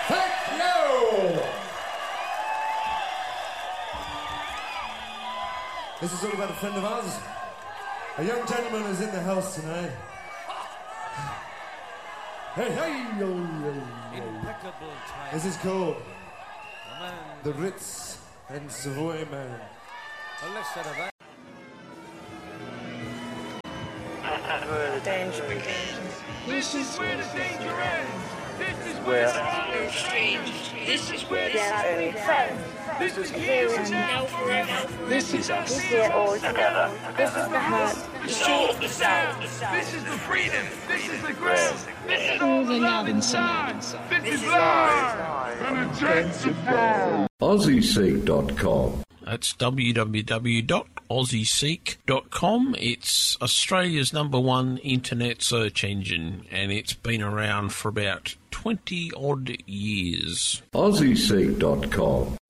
Thank you! This is all about a friend of ours. A young gentleman is in the house tonight. Hey! Impeccable time. This is called The Ritz and Savoy Man. Well, let's set that. Where the danger begins. This is where the danger ends. This is Where the strange. This is where the This is here and now forever. This is us. This is all together. This is the heart. The soul of the sound. This is the freedom. This is the ground. This is all the love inside. This is live and intensified. AussieSeek.com. That's www.aussieseek.com. It's Australia's #1 internet search engine, and it's been around for about 20 odd years. AussieSeek.com.